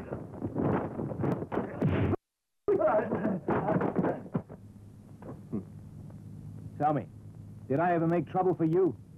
Tell me, did I ever make trouble for you?